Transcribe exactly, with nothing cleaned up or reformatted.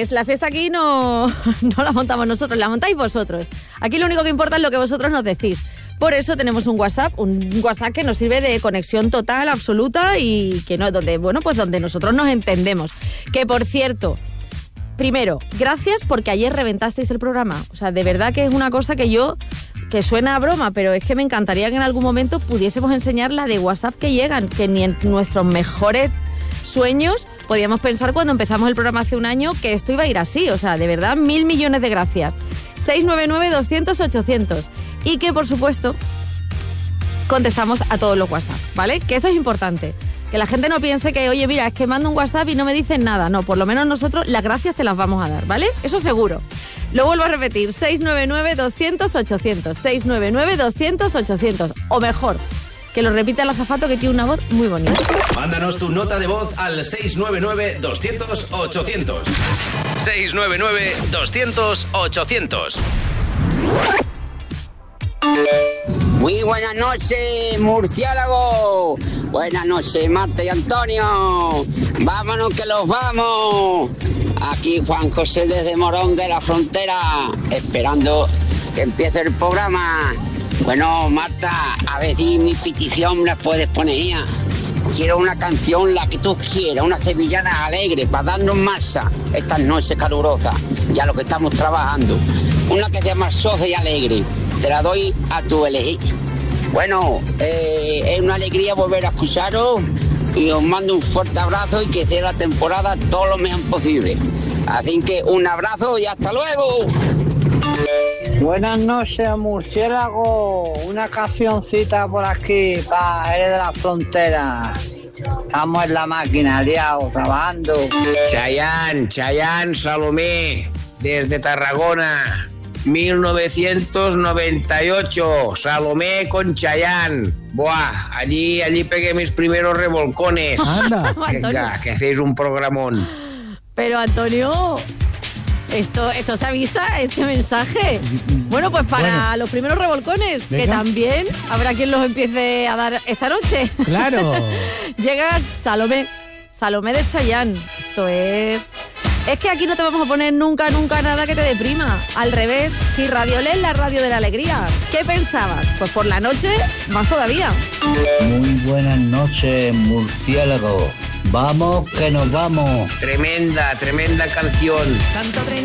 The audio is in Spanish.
Pues la fiesta aquí no, no la montamos nosotros, la montáis vosotros. Aquí lo único que importa es lo que vosotros nos decís. Por eso tenemos un WhatsApp, un WhatsApp que nos sirve de conexión total, absoluta y que no, donde, bueno, pues donde nosotros nos entendemos. Que por cierto, primero, gracias porque ayer reventasteis el programa. O sea, de verdad que es una cosa que yo, que suena a broma, pero es que me encantaría que en algún momento pudiésemos enseñar la de WhatsApp que llegan, que ni en nuestros mejores sueños podíamos pensar cuando empezamos el programa hace un año que esto iba a ir así. O sea, de verdad, mil millones de gracias. seis nueve nueve, doscientos, ochocientos. Y que, por supuesto, contestamos a todos los WhatsApp, ¿vale? Que eso es importante. Que la gente no piense que, oye, mira, es que mando un WhatsApp y no me dicen nada. No, por lo menos nosotros las gracias te las vamos a dar, ¿vale? Eso seguro. Lo vuelvo a repetir, seis nueve nueve, doscientos, ochocientos. seis nueve nueve, doscientos, ochocientos. O mejor, que lo repita el azafato, que tiene una voz muy bonita. Mándanos tu nota de voz al seis nueve nueve, doscientos, ochocientos. seis nueve nueve, doscientos, ochocientos. Muy buenas noches, murciélago. Buenas noches, Marta y Antonio. Vámonos que los vamos. Aquí Juan José desde Morón de la Frontera, esperando que empiece el programa. Bueno, Marta, a ver si mi petición la puedes poner ya. Quiero una canción, la que tú quieras, una sevillana alegre para darnos masa estas noches calurosas y a lo que estamos trabajando. Una que se llama Sosa y Alegre. Te la doy a tu elegir. Bueno, eh, es una alegría volver a escucharos y os mando un fuerte abrazo y que sea la temporada todo lo mejor posible. Así que un abrazo y hasta luego. Buenas noches, murciélago. Una cancioncita por aquí para Jerez de la Frontera. Estamos en la máquina, liados, trabajando. Chayán, Chayán Salomé, desde Tarragona. mil novecientos noventa y ocho, Salomé con Chayán. Buah, allí, allí pegué mis primeros revolcones. Anda. Venga, que hacéis un programón. Pero, Antonio, esto, esto se avisa, este mensaje. Bueno, pues para Bueno. los primeros revolcones, Venga. que también habrá quien los empiece a dar esta noche. Claro. Llega Salomé, Salomé de Chayán. Esto es... Es que aquí no te vamos a poner nunca, nunca nada que te deprima. Al revés, si Radiolé es la radio de la alegría. ¿Qué pensabas? Pues por la noche, más todavía. Muy buenas noches, murciélago. Vamos que nos vamos. Tremenda, tremenda canción. Tanto